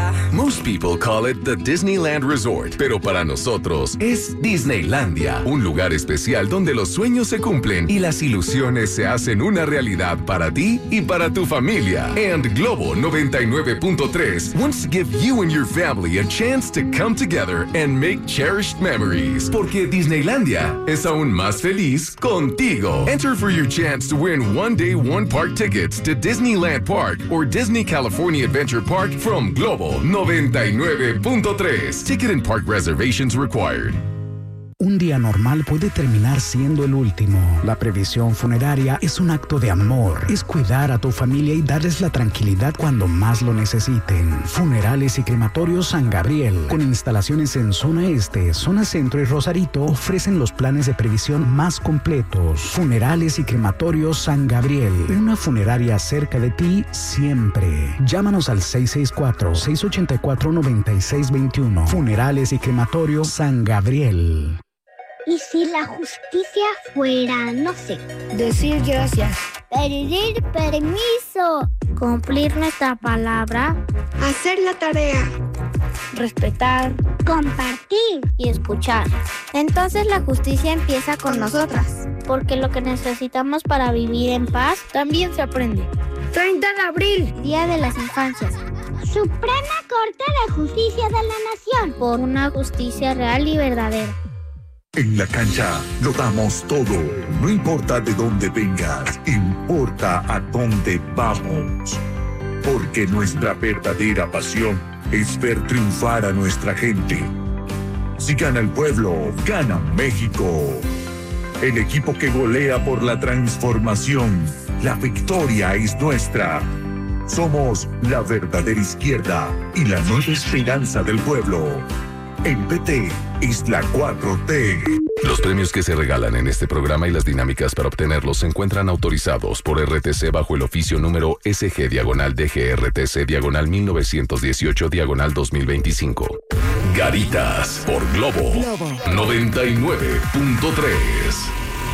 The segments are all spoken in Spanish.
Most people call it the Disneyland Resort, pero para nosotros es Disneylandia, un lugar especial donde los sueños se cumplen y las ilusiones se hacen una realidad para ti y para tu familia. And Globo 99.3 wants to give you and your family a chance to come together and make cherished memories. Porque Disneylandia es aún más feliz contigo. Enter for your chance to win one-day, one-park tickets to Disneyland Park or Disney California Adventure Park from Globo 99.3. Ticket and park reservations required. Un día normal puede terminar siendo el último. La previsión funeraria es un acto de amor. Es cuidar a tu familia y darles la tranquilidad cuando más lo necesiten. Funerales y Crematorios San Gabriel, con instalaciones en Zona Este, Zona Centro y Rosarito, ofrecen los planes de previsión más completos. Funerales y Crematorios San Gabriel, una funeraria cerca de ti siempre. Llámanos al 664-684-9621. Funerales y Crematorios San Gabriel. ¿Y si la justicia fuera, no sé, decir gracias, pedir permiso, cumplir nuestra palabra, hacer la tarea, respetar, compartir y escuchar? Entonces la justicia empieza con nosotras, porque lo que necesitamos para vivir en paz también se aprende. 30 de abril, Día de las Infancias. Suprema Corte de Justicia de la Nación. Por una justicia real y verdadera. En la cancha lo damos todo, no importa de dónde vengas, importa a dónde vamos. Porque nuestra verdadera pasión es ver triunfar a nuestra gente. Si gana el pueblo, gana México. El equipo que golea por la transformación, la victoria es nuestra. Somos la verdadera izquierda y la nueva esperanza del pueblo. El PT es la 4T. Los premios que se regalan en este programa y las dinámicas para obtenerlos se encuentran autorizados por RTC bajo el oficio número SG-DGRTC/1918/2025. Garitas por Globo 99.3.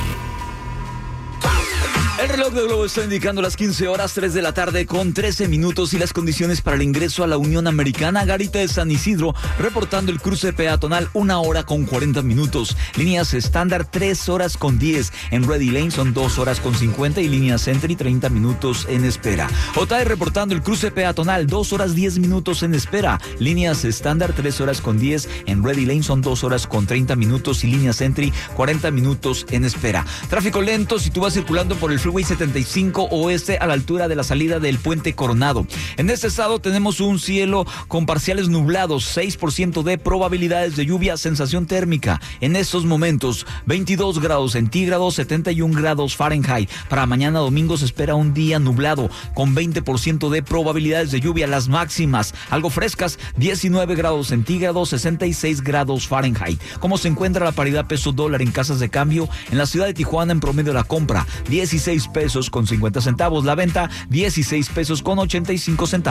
El reloj de Globo está indicando las 15 horas, 3 de la tarde con 13 minutos y las condiciones para el ingreso a la Unión Americana. Garita de San Isidro, reportando el cruce peatonal 1 hora con 40 minutos. Líneas estándar 3 horas con 10. En Ready Lane son 2 horas con 50 y líneas Entry 30 minutos en espera. Otay reportando el cruce peatonal 2 horas 10 minutos en espera. Líneas estándar 3 horas con 10. En Ready Lane son 2 horas con 30 minutos y líneas Entry 40 minutos en espera. Tráfico lento si tú vas circulando por el Freeway 75 Oeste a la altura de la salida del Puente Coronado. En este estado tenemos un cielo con parciales nublados, 6% de probabilidades de lluvia, sensación térmica en estos momentos 22 grados centígrados, 71 grados Fahrenheit. Para mañana domingo se espera un día nublado con 20% de probabilidades de lluvia. Las máximas algo frescas, 19 grados centígrados, 66 grados Fahrenheit. ¿Cómo se encuentra la paridad peso-dólar en casas de cambio? En la ciudad de Tijuana, en promedio la compra 16 pesos con 50 centavos, la venta 16 pesos con 85 centavos.